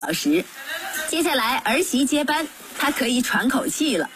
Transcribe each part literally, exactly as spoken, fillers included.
小时。接下来儿媳接班，她可以喘口气了。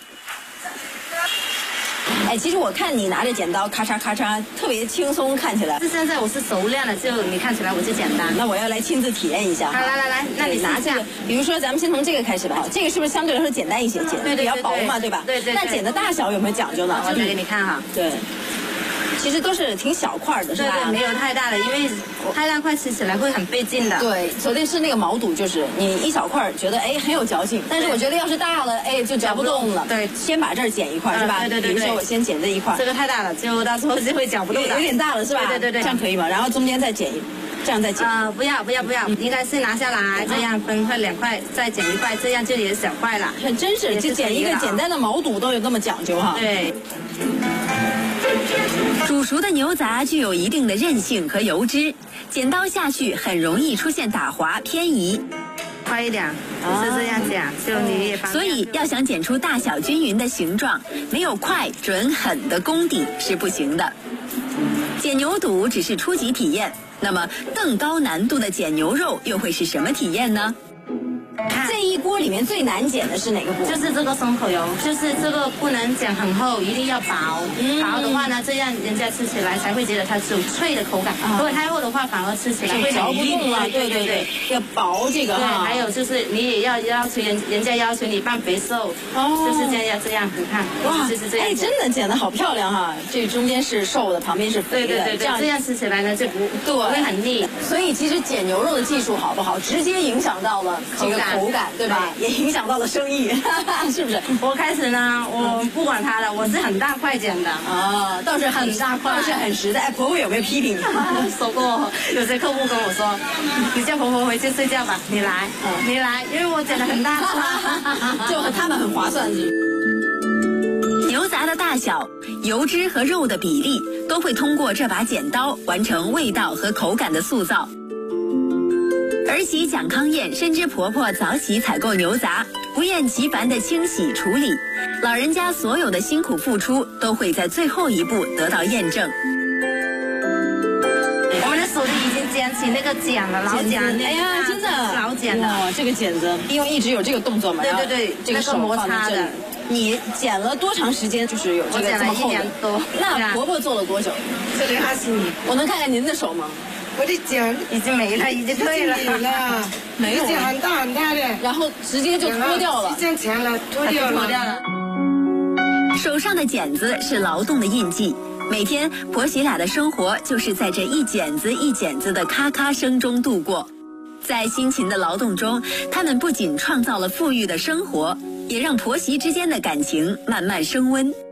哎，其实我看你拿着剪刀咔嚓咔嚓，特别轻松，看起来。 是现在我是熟练了，就你看起来我就简单。 那我要来亲自体验一下。 好，来来来，那你拿这个，比如说咱们先从这个开始吧。这个是不是相对来说简单一些？剪的比较薄嘛，对吧？ 对对。 那剪的大小有没有讲究呢？ 我再给你看哈。 对。其实都是挺小块的，是吧？ 对对，没有太大的，因为太大块吃起来会很费劲的。 对，首先是那个毛肚，就是你一小块觉得哎很有嚼劲，但是我觉得要是大了，哎就嚼不动了。 对， 先把这儿剪一块，是吧？ 对对对。 比如说我先剪这一块， 这个太大了，就到时候就会嚼不动的。 有点大了，是吧？ 对对对， 这样可以吗？然后中间再剪一，这样再剪。 呃，不要不要不要，应该是拿下来，这样分块两块，再剪一块，这样就也小块了。 很真是，就剪一个简单的毛肚都有那么讲究哈。 对。 煮熟的牛杂具有一定的韧性和油脂，剪刀下去很容易出现打滑偏移。 快一点，是这样剪，就你也方便。 所以要想剪出大小均匀的形状，没有快准狠的功底是不行的。剪牛肚只是初级体验，那么更高难度的剪牛肉又会是什么体验呢？这一锅里面最难剪的是哪个部分？ 就是这个松口油，就是这个不能剪很厚，一定要薄。嗯、薄的话呢，这样人家吃起来才会觉得它是有脆的口感。啊、如果太厚的话，反而吃起来会嚼不动了。对对对，要薄这个。 对，还有就是你也要要求人人家要求你半肥瘦，哦，就是这样这样，你看，哇，就是这样。 哎，真的剪得好漂亮哈！这中间是瘦的，旁边是肥的， 对对对，这样这样吃起来呢就不对不会很腻。 所以其实剪牛肉的技术好不好，直接影响到了这个口感，对吧？也影响到了生意，是不是？ 我开始呢，我不管它了，我是很大块剪的啊，倒是很大块，倒是很实在。哎，婆婆有没有批评你？ 说过，有些客户跟我说，你叫婆婆回去睡觉吧，你来，嗯、你来，因为我剪得很大块， 就他们很划算是。牛杂的大小、油脂和肉的比例，都会通过这把剪刀完成味道和口感的塑造。儿媳蒋康燕深知婆婆早起采购牛杂，不厌其烦的清洗处理，老人家所有的辛苦付出都会在最后一步得到验证。 我们的手里已经捡起那个剪了，老剪， 哎呀，真的老剪的。 哇，这个剪子因为一直有这个动作嘛， 对对对， 这个手摩擦的。 你剪了多长时间？就是有这个这么厚的？ 一年多。 那婆婆做了多久？ 这里二十年。 我能看看您的手吗？ 我的剪已经没了，已经退了， 没了， 没有， 剪很大很大的， 然后直接就脱掉了， 时间长了脱掉了，脱掉了。 手上的剪子是劳动的印记，每天婆媳俩的生活就是在这一剪子一剪子的咔咔声中度过。在辛勤的劳动中，他们不仅创造了富裕的生活，也让婆媳之间的感情慢慢升温。